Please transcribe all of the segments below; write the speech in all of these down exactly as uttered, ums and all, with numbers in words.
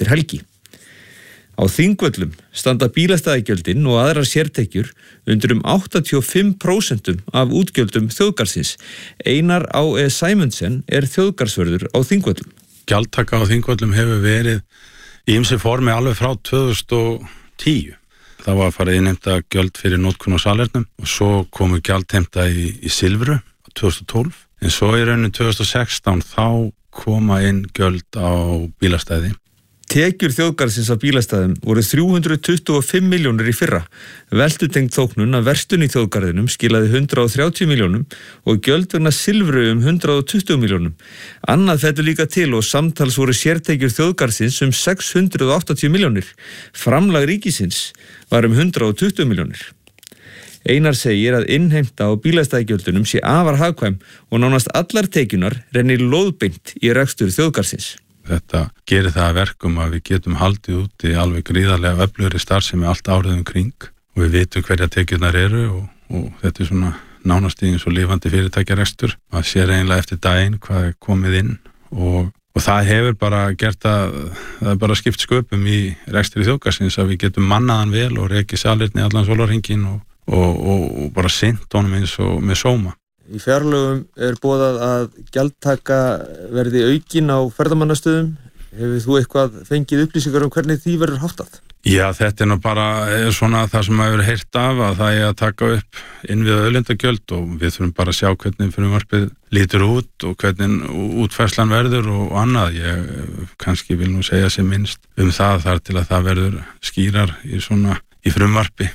eftir helgi. Á Þingvöllum standa bílastæðagjöldin og aðrar sértekjur undir um áttatíu og fimm prósent af útgjöldum þjóðgarðsins. Einar Á. E. Sæmundsen er þjóðgarðsvörður á Þingvöllum. Gjaldtaka á Þingvöllum hefur verið í ýmsu formi alveg frá tvö þúsund og tíu. Það var að fara innheimta gjöld fyrir notkun á salernum og svo komu gjaldheimta í, í silfru tvö þúsund og tólf. En svo í rauninni tvö þúsund og sextán þá koma inn gjöld á bílastæði. Tekjur þjóðgarðsins af bílastæðum voru þrjú hundruð tuttugu og fimm milljónir í fyrra. Veltutengd þóknun af verslun í þjóðgarðinum skilaði hundrað og þrjátíu milljónum og gjöld vegna silfru um hundrað og tuttugu milljónum. Annað fellur líka til og samtals voru sértekjur þjóðgarðsins um sex hundruð og áttatíu milljónir. Framlag ríkisins var um hundrað og tuttugu milljónir. Einar segir að innheimta á bílastæðagjöldunum sé afar hagkvæm og nánast allar tekjunar rennir lóðbeint í rekstur þjóðgarðsins. Þetta gerir það að verkum að við getum haldið út í alveg gríðarlega öflugri starfsemi allt árið um kring og við vitum hverja tekjurnar eru og, og þetta er svona nánast í eins og lifandi fyrirtækjarekstur. Það sér eiginlega eftir daginn hvað er komið inn og, og það hefur bara gert að það er bara skipt sköpum í rekstri þjóðgarðsins að við getum mannaðan vel og rekið salerni allan sólarhringinn og, og, og, og bara sinnt honum eins og með sóma. Í fjárlögum er boðað að gjaldtaka verði aukin á ferðamannastöðum. Hefur þú eitthvað fengið upplýsingar um hvernig því verður háttað? Já, þetta er nú bara er svona það sem maður hefur heyrt af að það er að taka upp innviða auðlindagjöld og við þurfum bara að sjá hvernig frumvarpið lítur út og hvernig útfærslan verður og annað. Ég kannski vil nú segja sér minnst um það þar til að það verður skýrar í svona í frumvarpi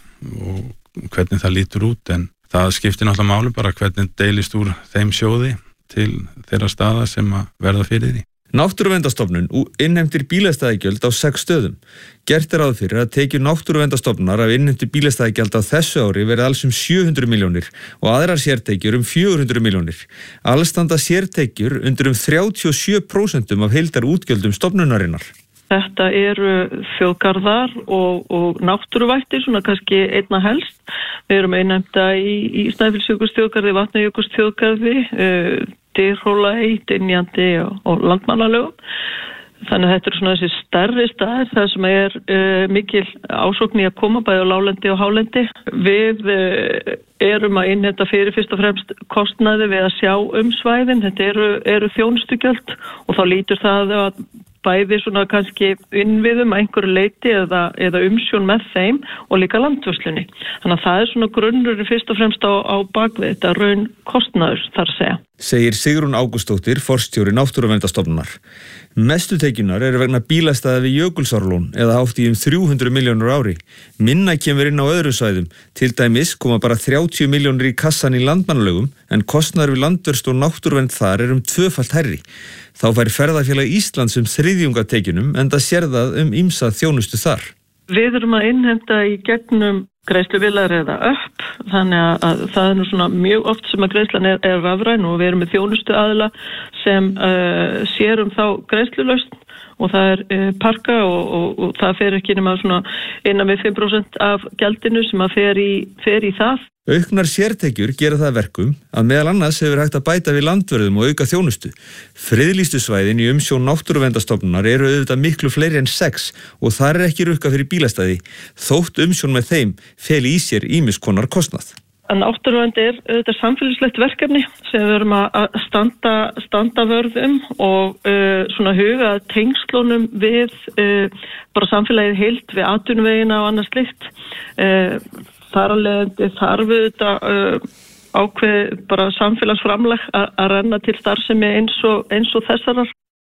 og hvernig það lítur út en það skiptir náttúrulega máli bara hvernig deilist úr þeim sjóði til þeirra staða sem að verða fyrir því. Náttúruverndastofnun innheimtir bílastæðagjöld á sex stöðum. Gert er ráð fyrir að tekjur Náttúruverndastofnunar af innheimtu bílastæðagjald á þessu ári verði alls um sjö hundruð milljónir og aðrar sértekjur um fjögur hundruð milljónir. Alls standa sértekjur undir um þrjátíu og sjö prósent af heildarútgjöldum stofnunarinnar. Þetta eru þjóðgarðar og, og náttúruvættir, svona kannski einna helst. Við erum einnefnda í, í Snæfellsjökulsþjóðgarði, Vatnajökulsþjóðgarði, uh, Dyrhólaey, Dynjandi og, og Landmannalögum. Þannig að þetta eru svona þessi stærri staðir þar sem er uh, mikil ásókn í að koma bæði á láglendi og hálendi. Við uh, erum að innheimta fyrir fyrst og fremst kostnaði við að sjá um svæðin. Þetta eru, eru þjónustugjöld og þá lítur það að bæði svona kannski innviðum að einhverju leiti eða, eða umsjón með þeim og líka landvörslunni. Þannig að það er svona grunnurinn fyrst og fremst á, á bakvið þetta raun kostnaður þar að segja. Segir Sigrún Ágústsdóttir, forstjóri Náttúruverndastofnunar. Mestu tekjunar eru vegna bílastæða við Jökulsárlón eða hátt í um þrjú hundruð milljónur ári. Minna kemur inn á öðru svæðum. Til dæmis koma bara þrjátíu milljónir í kassan í Landmannalögum en kostnaður við landvörslu og náttúruvernd þar er um tvöfalt hærri. Þá fær Ferðafélag Íslands um þriðjunga tekjunum en það sér það um ýmsa þjónustu þar. Við erum að innheimta í gegnum greiðsluvélar eða upp, þannig að, að það er nú svona mjög oft sem að greiðslan er, er rafræn og við erum með þjónustu aðila sem uh, sér um þá greiðslulausn og það er uh, parka og, og, og það fer ekki nema svona innan við fimm prósent af gjaldinu sem að fer í, fer í það. Auknar sértekjur gera það verkum að meðal annars hefur hægt að bæta við landvörðum og auka þjónustu. Friðlýstu svæðin í umsjón Náttúruverndastofnunar eru auðvitað miklu fleiri en sex og það er ekki rukka fyrir bílastæði. Þótt umsjón með þeim feli í sér ýmis konar kostnað. Náttúruvernd er auðvitað samfélagslegt verkefni sem við erum að standa, standa vörðum og uh, svona huga tengslunum við uh, bara samfélagið heilt við atvinnuvegina og annað slíkt. Uh, Þar alveg þarf auðvitað uh, ákveð bara samfélagsframlag að renna til starfsemi eins og, eins og þessarar.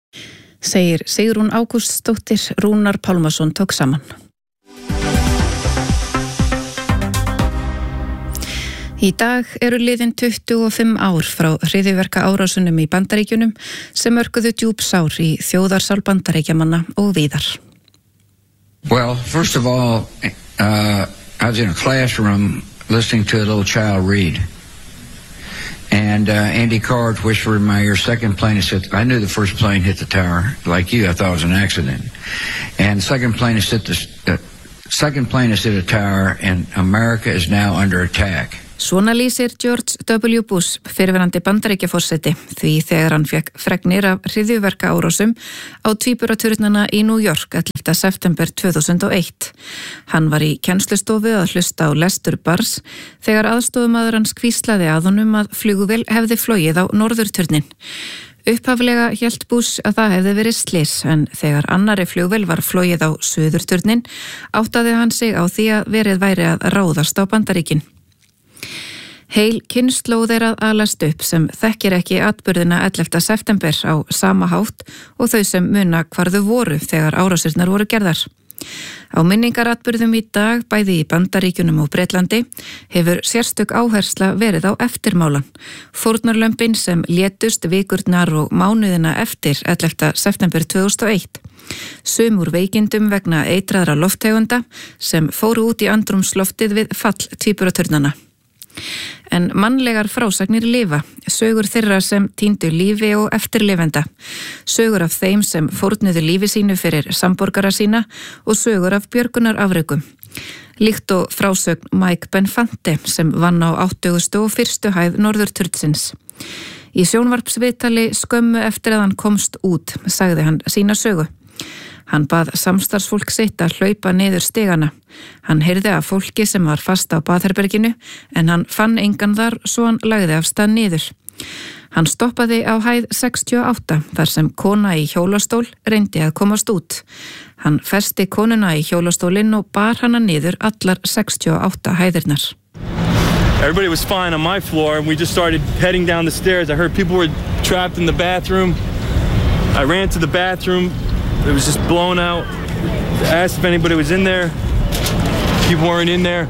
Segir Sigrún Ágústsdóttir, Rúnar Pálmason tók saman. Í dag eru liðin tuttugu og fimm ár frá hryðjuverka árásunum í Bandaríkjunum sem mörkuðu djúp sár í þjóðarsál Bandaríkjamanna og víðar. Well, first of all, uh, I was in a classroom listening to a little child read. And uh, Andy Card whispered in my ear, second plane, he said, I knew the first plane hit the tower. Like you, I thought it was an accident. And the second plane has hit the, uh, second plane has hit a tower, and America is now under attack. Svona lýsir George W. Bush, fyrrverandi Bandaríkjaforseti, því þegar hann fekk fregnir af hryðjuverka árásum á tvíburaturnana í New York ellefta ellefta september tvö þúsund og eitt. Hann var í kennslustofu að hlusta á lestur bars þegar aðstofumaður hans hvíslaði að honum að flugvél hefði flogið á norðurturnin. Upphaflega hélt Bush að það hefði verið slys en þegar annari flugvél var flogið á suðurturnin áttaði hann sig á því að verið væri að ráðast á Bandaríkin. Heil kynslóð er að alast upp sem þekkir ekki atburðina ellefta september á sama hátt og þau sem muna hvar þau voru þegar árásirnar voru gerðar. Á minningaratburðum í dag, bæði í Bandaríkjunum og Bretlandi, hefur sérstök áhersla verið á eftirmálan. Fórnarlömbin sem létust vikurnar og mánuðina eftir ellefta september tvö þúsund og eitt. Sum úr veikindum vegna eitraðra lofttegunda sem fóru út í andrúmsloftið við fall tvíburaturnana. En mannlegar frásagnir lifa, sögur þeirra sem týndu lífi og eftirlifenda, sögur af þeim sem fórnuðu lífi sínu fyrir samborgara sína og sögur af björgunarafrekum. Líkt og frásögn Mike Benfante sem vann á áttugustu og fyrstu hæð norðurturnsins. Í sjónvarpsviðtali skömmu eftir að hann komst út, sagði hann sína sögu. Hann bað samstarfsfólk sitt að hlaupa niður stigana. Hann heyrði af fólki sem var fast á baðherberginu en hann fann engan þar svo hann lagði af stað niður. Hann stoppaði á hæð sextíu og átta þar sem kona í hjólastól reyndi að komast út. Hann festi konuna í hjólastólinn og bar hana niður allar sextíu og átta hæðirnar. Everybody was fine on my floor and we just started heading down the stairs. I heard people were trapped in the bathroom. I ran to the bathroom. It was just blown out. I asked if anybody was in there. People weren't in there.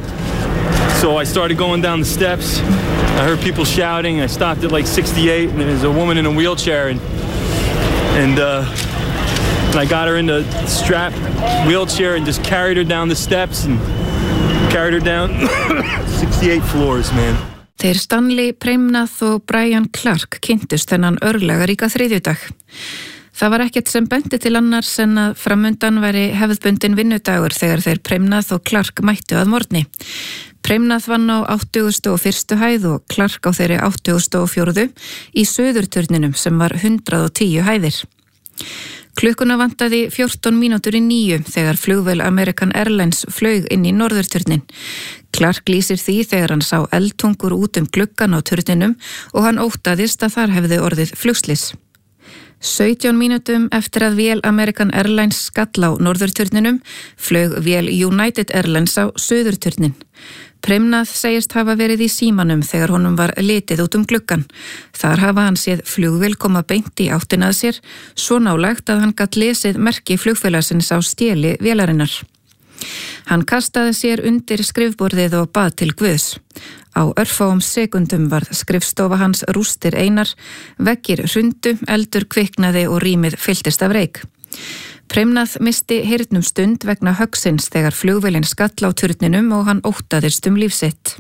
So I started going down the steps. I heard people shouting. I stopped at like sixty-eight and there was a woman in a wheelchair and and, uh, and I got her in the strap wheelchair and just carried her down the steps and carried her down sixty-eight floors, man. Þeir Stanley Premnath og Brian Clark kynntust þennan örlagaríka þriðjudag. Það var ekkert sem benti til annars en að framundan væri hefðbundin vinnudagur þegar þeir Premnath og Clark mættu að morgni. Premnath vann á áttugustu og fyrstu hæð og Clark á þeirri áttugustu og fjórðu í suðurturninum sem var hundrað og tíu hæðir. Klukkuna vantaði fjórtán mínútur í níu þegar flugvél American Airlines flaug inn í norðurturnin. Clark lýsir því þegar hann sá eldtungur út um gluggan á turninum og hann óttaðist að þar hefði orðið flugslis. sautján mínútum eftir að vél American Airlines skall á norðurturninum flaug vél United Airlines á suðurturnin. Premnath segist hafa verið í símanum þegar honum var litið út um gluggan. Þar hafa hann séð flugvél koma beint í áttina að sér, svo nálægt að hann gat lesið merki flugfélagsins á stéli vélarinnar. Hann kastaði sér undir skrifborðið og bað til Guðs. Á örfáum sekundum varð skrifstofa hans rústir einar, veggir hrundu, eldur kviknaði og rýmið fylltist af reyk. Premnath misti heyrnum stund vegna höggsins þegar flugvélin skall á turninum og hann óttaðist um líf sitt.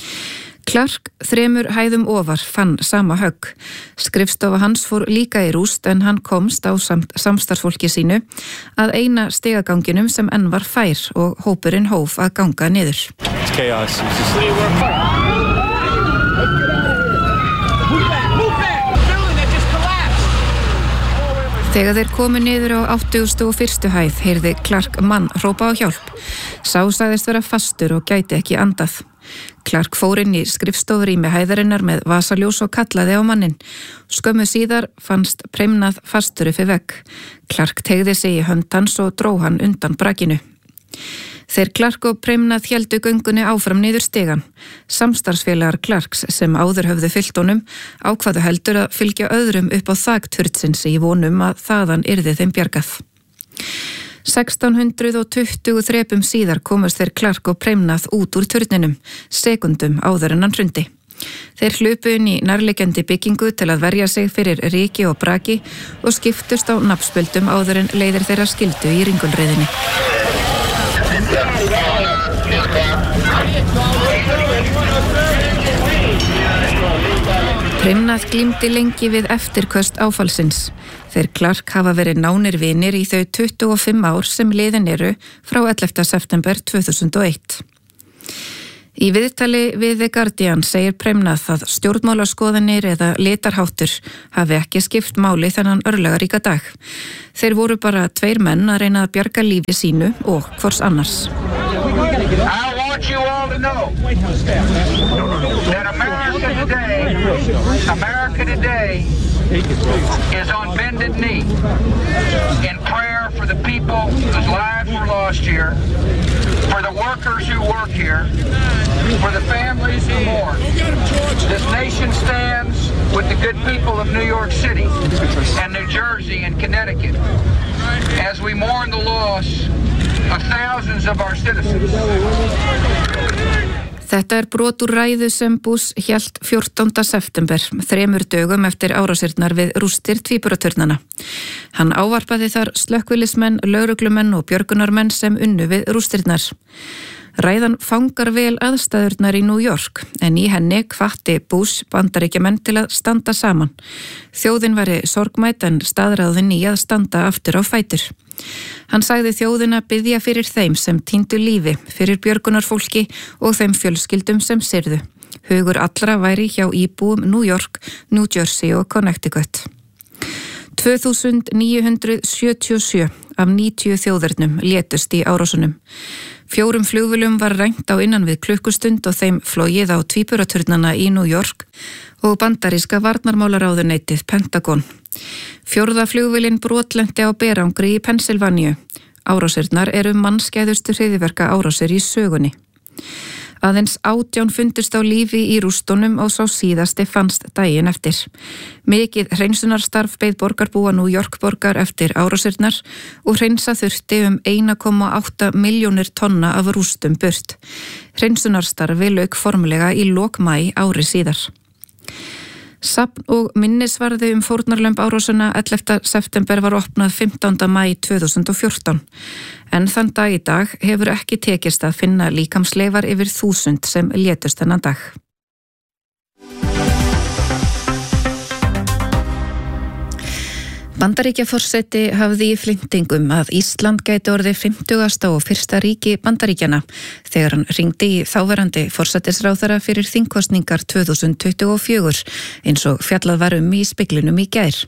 Clark, þremur hæðum ofar, fann sama högg. Skrifstofa hans fór líka í rúst en hann komst á samt, samstarfsfólki sínu að eina stigaganginum sem enn var fær og hópurinn hóf að ganga niður. It's chaos. Þegar þeir komu niður á áttugustu og fyrstu hæð heyrði Clark mann hrópa á hjálp. Sá sagðist vera fastur og gæti ekki andað. Clark fór inn í skrifstofurými hæðarinnar með vasaljós og kallaði á mannin. Skömmu síðar fannst Premnath fastur uppi vegg. Clark teygði sig í hönd hans og dró hann undan brakinu. Þeir Clark og Premnath héldu göngunni áfram niður stigan. Samstarfsfélagar Clarks sem áður höfðu fylgt honum ákvaðu heldur að fylgja öðrum upp á þak turnsins í vonum að þaðan yrði þeim bjargað. sextán hundruð tuttugu þrepum síðar komast þeir Clark og Premnath út úr turninum, sekundum áður en hann hrundi. Þeir hlupu inn í nærliggjandi byggingu til að verja sig fyrir ryki og braki og skiptust á nafnspöldum áður en leiðir þeirra skildu í ringulreiðinni. Premnath glímdi lengi við eftirköst áfallsins. Þeir Clark hafa verið nánir vinir í þau tuttugu og fimm ár sem liðin eru frá ellefta september tvö þúsund og eitt. Í viðtali við The Guardian segir Premnath að stjórnmálaskoðanir eða litarháttur hafi ekki skipt máli þennan örlagaríka dag. Þeir voru bara tveir menn að reyna að bjarga lífi sínu og hvors annars. I want you all to know that America today, America today is on bended knee in prayer for the people whose lives were lost here, for the workers who work here, for the families who mourn. This nation stands with the good people of New York City and New Jersey and Connecticut as we mourn the loss of thousands of our citizens. Þetta er brot úr ræðu sem Bush hélt fjórtánda september, þremur dögum eftir árásirnar við rústir tvíburaturnana. Hann ávarpaði þar slökkvilismenn, lögreglumenn og björgunarmenn sem unnu við rústirnar. Ræðan fangar vel aðstæðurnar í New York, en í henni hvatti Bush Bandaríkjamenn til að standa saman. Þjóðin væri sorgmætt en staðráðin í að standa aftur á fætur. Hann sagði þjóðina biðja fyrir þeim sem týndu lífi, fyrir björgunarfólki og þeim fjölskyldum sem syrðu. Hugur allra væri hjá íbúum New York, New Jersey og Connecticut. tvö þúsund níu hundruð sjötíu og sjö af níutíu þjóðurnum létust í árásunum. Fjórum flugvélum var rænt á innan við klukkustund og þeim flogið á tvíburaturnana í New York og bandaríska varnarmálaráðuneytið Pentagon. Fjórða flugvélin brotlenti á berangri í Pennsylvaníu. Árásirnar eru mannskæðustu hryðjuverka árásir í sögunni. Aðeins átján fundust á lífi í rústunum og sá síðasti fannst daginn eftir. Mikið hreinsunarstarf beið borgarbúa New York borgar eftir árásirnar og hreinsa þurfti um einn komma átta milljónir tonna af rústum burt. Hreinsunarstarfi lauk formlega í lok maí ári síðar. Safn og minnisvarði um fórnarlömb árásina ellefta september var opnað fimmtánda maí tvö þúsund og fjórtán. En þann dag í dag hefur ekki tekist að finna líkamsleifar yfir þúsund sem létust þennan dag. Bandaríkjaforseti hafði í flimtingum að Ísland gæti orðið fimmtugasta og fyrsta ríki Bandaríkjanna þegar hann hringdi í þáverandi forsætisráðherra fyrir þingkosningar tvö þúsund tuttugu og fjögur eins og fjallað var um í speglinum í gær.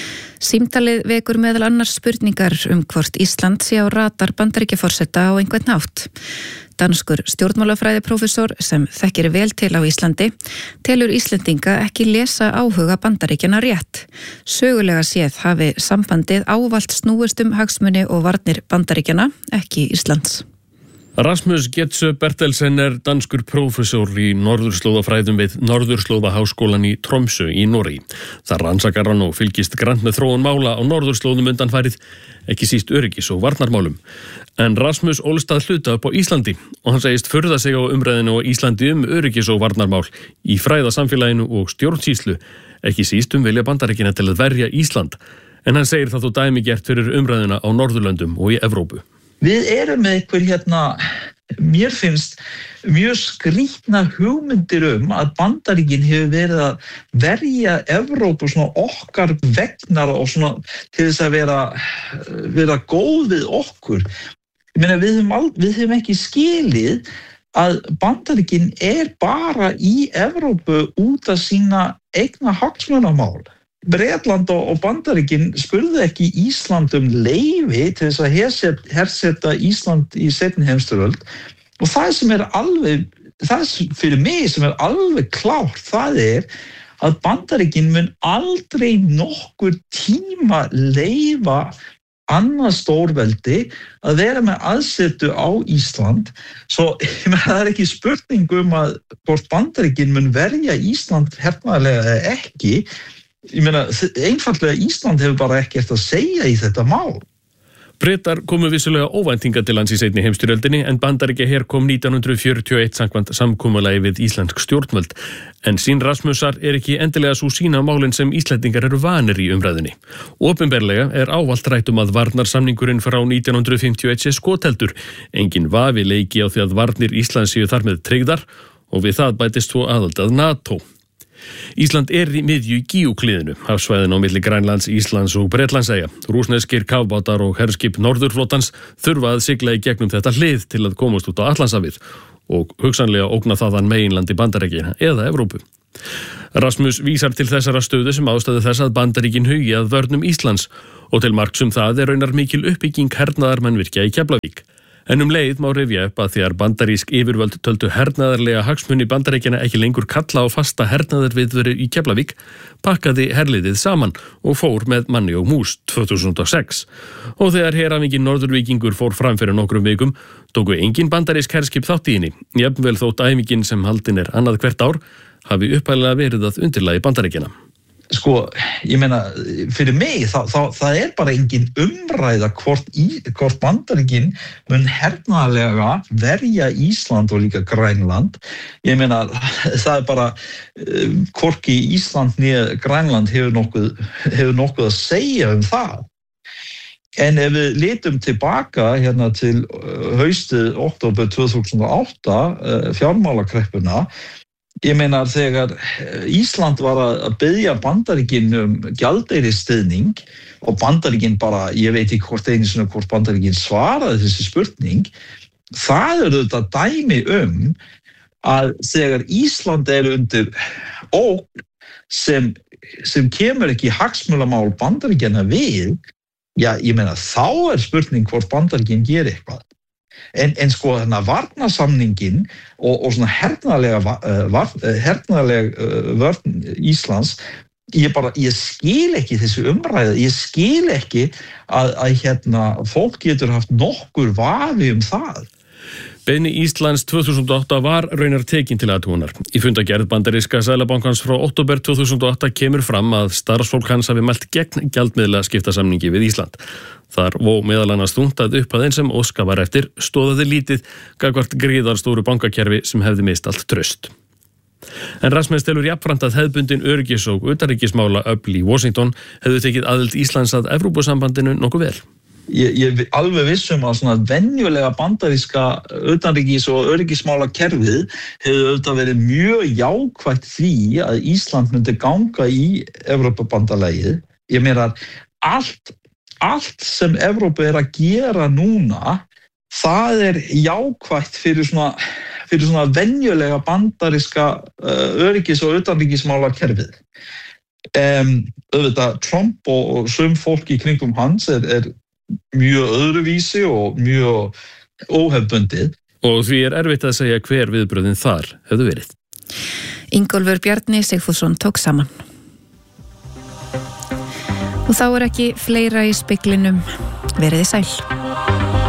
Símtalið vekur meðal annars spurningar um hvort Ísland sé á radar Bandaríkjaforseta á einhvern hátt. Danskur stjórnmálafræðiprófessor sem þekkir vel til á Íslandi telur Íslendinga ekki lesa áhuga Bandaríkjanna rétt. Sögulega séð hafi sambandið ávallt snúist um hagsmuni og varnir Bandaríkjanna, ekki Íslands. Rasmus Getsö Bertelsen er danskur prófessor í norðurslóðafræðum við Norðurslóðaháskólan í Tromsø í Noregi. Þar rannsakar hann og fylgist grannt með þróun mála á norðurslóðum undanfarið, ekki síst öryggis- og varnarmálum. En Rasmus ólst að hluta upp á Íslandi og hann segist furða sig á umræðinu á Íslandi um öryggis- og varnarmál í fræðasamfélaginu og stjórnsýslu, ekki síst um vilja Bandaríkjanna til að verja Ísland. En hann segir það þó dæmigert fyrir umræðina á Norðurlöndum og í Evrópu. Við erum með einhver hérna, mér finnst mjög skrýtna hugmyndir um að Bandaríkin hefur verið að verja Evrópu svona okkar vegnar og svona til þess að vera, vera góð við okkur. Ég meina, við höfum, al, við höfum ekki skilið að Bandaríkin er bara í Evrópu út af sína eigna hagsmunamál. Bretland og Bandaríkin spurðu ekki Ísland um leyfi til þess að herseta Ísland í seinni heimsstyrjöld og það sem er alveg, það er fyrir mig sem er alveg klárt, það er að Bandaríkin mun aldrei nokkur tíma leyfa annað stórveldi að vera með aðsetu á Ísland. Svo það er ekki spurning um að hvort Bandaríkin mun verja Ísland hernaðarlega eða ekki. Ég meina, einfaldlega Ísland hefur bara ekkert að segja í þetta mál. Bretar komu vissulega óvæntinga til lands í seinni heimsstyrjöldinni en Bandaríkjaher kom nítján hundruð fjörutíu og eitt samkvæmt samkomulagi við íslensk stjórnvöld. En sín Rasmusar er ekki endilega svo sína málin sem Íslendingar eru vanir í umræðunni. Opinberlega er ávallt rætt um að varnarsamningurinn frá nítján hundruð fimmtíu og eitt sé skotheldur. Engin vafi leiki á því að varnir Íslands séu þar með tryggðar og við það bætist svo aðild að NATO. Ísland er í miðju í Gígukliðinu, hafsvæðin á milli Grænlands, Íslands og Bretlandseyja. Rússneskir kafbátar og herskip Norðurflotans þurfa að sigla í gegnum þetta hlið til að komast út á Atlantshafið og hugsanlega ógna þaðan meginlandi Bandaríkjanna eða Evrópu. Rasmus vísar til þessara stöðu sem ástæðu þess að Bandaríkin hugi að vörnum Íslands og til marks um það er raunar mikil uppbygging hernaðarmannvirkja í Keflavík. En um leið má rifja upp að þegar bandarísk yfirvöld töldu hernaðarlega hagsmuni Bandaríkjanna ekki lengur kalla á fasta hernaðarviðveru í Keflavík, pakkaði herliðið saman og fór með manni og mús tvö þúsund og sex. Og þegar herafingin Norðurvíkingur fór fram fyrir nokkrum vikum, tóku engin bandarísk herskip þátt í henni, jafnvel þótt æfingin sem haldin er annað hvert ár hafi upphæðlega verið að undirlagi Bandaríkjanna. Sko, ég meina, fyrir mig, þá, þá, það er bara engin umræða hvort, í, hvort Bandaríkin mun hernaðarlega verja Ísland og líka Grænland. Ég meina, það er bara, hvorki Ísland niður Grænland hefur nokkuð, hefur nokkuð að segja um það. En ef við litum tilbaka hérna til haustið október tvö þúsund og átta, fjármálakreppuna, ég meina þegar Ísland var að biðja Bandaríkin um gjaldeyrisstuðning og Bandaríkin bara, ég veit ekki hvort einu sinni hvort Bandaríkin svaraði þessi spurning, það er þetta dæmi um að þegar Ísland er undir ógn sem, sem kemur ekki hagsmunamál Bandaríkjanna við, já, ég meina þá er spurning hvort Bandaríkin gerir eitthvað. En, en sko þarna varnarsamningin og, og svona hernaðarlega uh, hernaðarleg uh, vörn Íslands, ég bara, ég skil ekki þessu umræðu, ég skil ekki að, að hérna fólk getur haft nokkur vafi um það. Beiðni Íslands tvö þúsund og átta var raunar tekin til athugunar. Í fundagerð bandaríska Seðlabankans frá október tvö þúsund og átta kemur fram að starfsfólk hans hafi mælt gegn gjaldmiðla skiptasamningi við Ísland. Þar vó meðal annars þungt að upphæðin sem óska var eftir stóðaði lítið gagnvart gríðarstóru bankakerfi sem hefði mist allt traust. En Rasmus telur jafnframt að hefðbundin öryggis- og utanríkismála öfl í Washington hefðu tekið aðild Íslands að Evrópusambandinu nokkuð vel. Ég, ég alveg vissum að svona venjulega bandaríska utanríkis- og öryggismála kerfið hefur auðvitað verið mjög jákvætt því að Ísland myndi ganga í Evrópubandalagið. Ég meina allt, allt sem Evrópa er að gera núna, það er jákvætt fyrir svona, fyrir svona venjulega bandaríska uh, öryggis- og utanríkismála kerfið. Um, auðvitað Trump og, og sum fólk í kringum hans er, er mjög öðruvísi og mjög óhefbundið. Og því er erfitt að segja hver viðbröðin þar hefðu verið. Ingólfur Bjarni Sigfússon tók saman. Og þá er ekki fleira í speglinum. Veriði sæl.